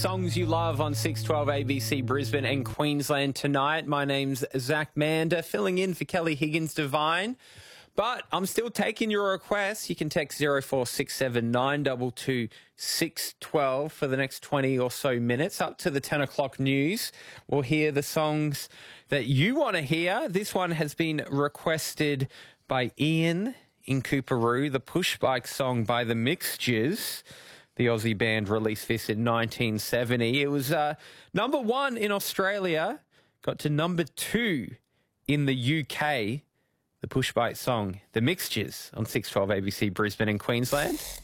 songs you love on 612 ABC Brisbane and Queensland tonight. My name's Zach Mander, filling in for Kelly Higgins Divine. But I'm still taking your requests. You can text 0467 922 612 for the next 20 or so minutes. Up to the 10 o'clock news, we'll hear the songs that you want to hear. This one has been requested by Ian in Cooperoo, the Push Bike song by The Mixtures. The Aussie band released this in 1970. It was number one in Australia, got to number two in the UK. The Push Bike song, The Mixtures, on 612 ABC Brisbane and Queensland.